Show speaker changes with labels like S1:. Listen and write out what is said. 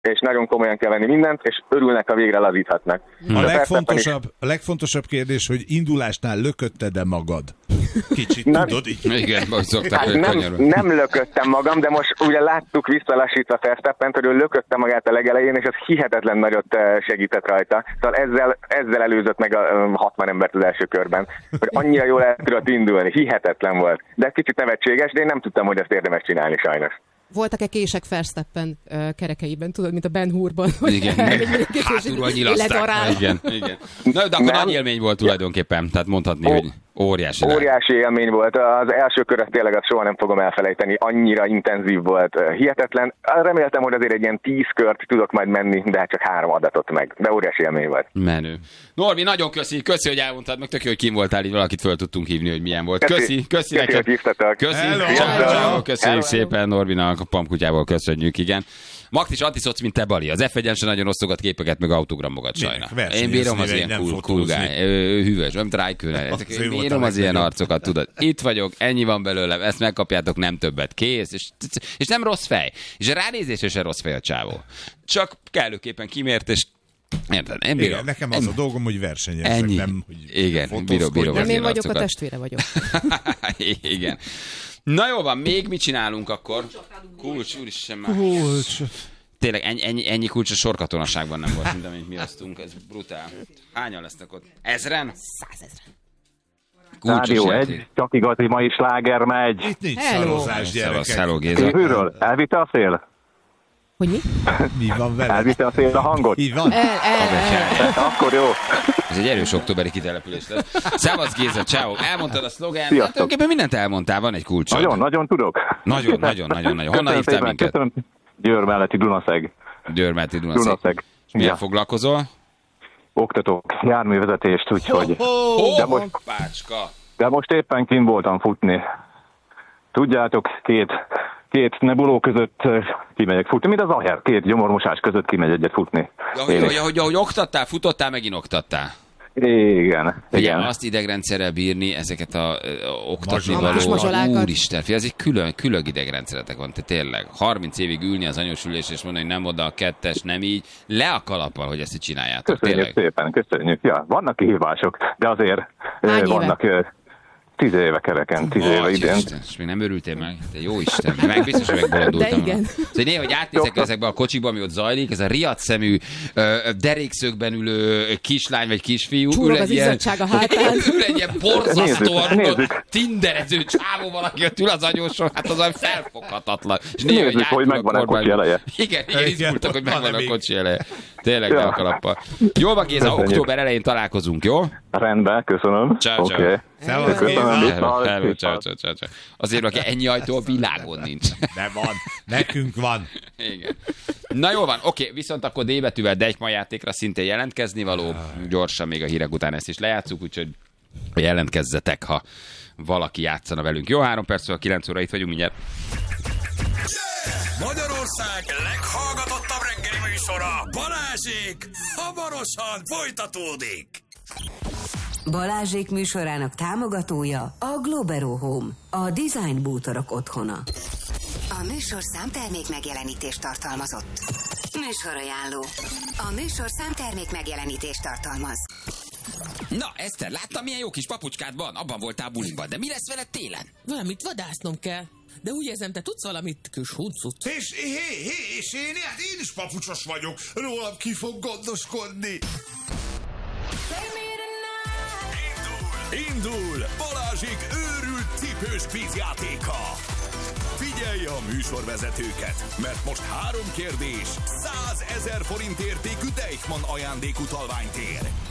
S1: és nagyon komolyan kell venni mindent, és örülnek, ha végre lazíthatnak.
S2: A legfontosabb kérdés, hogy indulásnál lökötted-e magad? Kicsit tudod így.
S3: Igen, most szokták,
S1: hát nem lököttem magam, de most ugye láttuk visszalassítva Verstappent, hogy ő lökötte magát a legelején, és az hihetetlen nagyot segített rajta. Szóval ezzel előzött meg a 60 embert az első körben, hogy annyira jól el tudott indulni, hihetetlen volt. De ez kicsit nevetséges, de én nem tudtam, hogy ezt érdemes csinálni sajnos.
S4: Voltak-e kések Verstappen kerekeiben, tudod, mint a Ben Hurban?
S3: Igen, hátulról nyilaszták. Igen. Na, de akkor nagy élmény volt tulajdonképpen, tehát mondhatni, hogy óriási.
S1: Óriási élmény volt. Az első kör tényleg azt soha nem fogom elfelejteni. Annyira intenzív volt, hihetetlen. Reméltem, hogy azért egy ilyen 10 kört tudok majd menni, de hát csak 3 adatot meg. De óriási élmény volt.
S3: Menő. Norbi, nagyon köszi, hogy elmondtad, meg tök jó, hogy kim voltál, így valakit föl tudtunk hívni, hogy milyen volt. Köszi neked. Köszönjük szépen Norbinak, a Pamkutyából köszönjük, igen. Maktis antiszoc, mint te, Bali. Az F1-en se nagyon osztogat képeket, meg autogramokat sajna. Én bírom az ilyen cool guy. Hűvös, nem Raikkonen. Bírom az ilyen arcokat, tudod. Itt vagyok, ennyi van belőlem, ezt megkapjátok, nem többet, kész. És nem rossz fej. És a ránézésre se rossz fej a csávó. Csak kellőképpen kimért, és érted? Én bírom.
S2: Igen, nekem az a dolgom, hogy versenyezek,
S3: ennyi.
S2: nem, hogy
S3: igen, bírom
S4: nem én vagyok, a testvére vagyok.
S3: Igen. Na jó van, még mit csinálunk akkor? Kulcs, úristen már. Kulcs. Tényleg ennyi kulcs a sorkatonaságban nem volt, mint amit mi osztunk, ez brutál. Hányan lesznek ott? 1000-en?
S4: 100 000.
S1: Rádió 1, csak igazi mai sláger megy.
S2: Itt nincs szarozás, gyerekek.
S3: Hello, Géza.
S1: Kívülről, elvitte a szél?
S4: Hogy mi?
S2: Mi van vele?
S1: Elvitte a szél a hangot?
S2: Így van?
S1: Akkor jó.
S3: Ez egy erős októberi kitelepülés lesz. Szevasz Géza, ciao. Elmondtad a szlogán. Hát tulajdonképpen mindent elmondtál, van egy kulcsod.
S1: Nagyon tudok.
S3: Nagyon. Honnan hívtál minket?
S1: Köszönöm. Győr melletti Dunaszeg.
S3: Dunaszeg. Milyen foglalkozol?
S1: Oktatok járművezetést, úgyhogy... De most éppen kint voltam futni. Tudjátok, két nebuló között kimegyek futni, mint az aher, 2 gyomormosás között kimegy egyet futni.
S3: Hogy oktattál, futottál, megint oktattál.
S1: Igen.
S3: Azt idegrendszerrel bírni, ezeket oktatni való. Úristen, ez egy külön idegrendszeretek van, te tényleg. 30 évig ülni az anyósülés és mondani, hogy nem oda a 2-es, nem így. Le a kalappal, hogy ezt csináljátok.
S1: Köszönjük szépen, köszönjük. Ja, vannak kihívások, de azért vannak... 10 éve kereken, 10 éve idén.
S3: És még nem örültél meg? De jó Isten, meg biztos, hogy megbolondultam.
S4: De igen.
S3: Szóval néha, hogy átnézek ezekbe a kocsikba, ami ott zajlik, ez a riadszemű, derékszögben ülő kislány vagy kisfiú.
S4: Csúrog az izzadság a hátán.
S3: Ül egy ilyen borzasztóan tinderező csávó valaki, ott ül az anyóson, hát az olyan felfoghatatlan. És
S1: nézzük, hogy megvan a kocsi eleje.
S3: Igen, izgultak, hogy megvan a kocsi eleje. Tényleg nem a kalappal. Jól van, Géza, október elején találkozunk, jó?
S1: Rendben, köszönöm.
S3: Ciao.
S2: Szevasz, Géza.
S3: Hello, ciao. Azért, aki ennyi ajtó a világon nincs.
S2: De van. Nekünk van.
S3: Igen. Na jó van, oké, viszont akkor D betűvel Deichmann játékra szintén jelentkezni való. Gyorsan még a hírek után ezt is lejátszuk, úgyhogy jelentkezzetek, ha valaki játszana velünk. Jó, 3 perccel, 9 óra itt vagyunk mindjárt.
S5: Magyarország leghallgatottabb reggeli műsora, Balázsék, hamarosan folytatódik.
S6: Balázsék műsorának támogatója a Globero Home, a design bútorok otthona. A műsor számtermék megjelenítést tartalmazott. Műsorajánló. A műsor számtermék megjelenítést tartalmaz.
S7: Na, Eszter, láttam, milyen jó kis papucskád van? Abban voltál buliban, de mi lesz veled télen?
S8: Valamit vadásznom kell. De úgy érzem, te tudsz valamit, kis huncut.
S5: És én is papucsos vagyok. Rólam ki fog gondoskodni. Indul Balázsék őrült cipős kvízjátéka. Figyelj a műsorvezetőket, mert most 3 kérdés, 100 000 forint értékű Deichmann ajándékutalványt ér.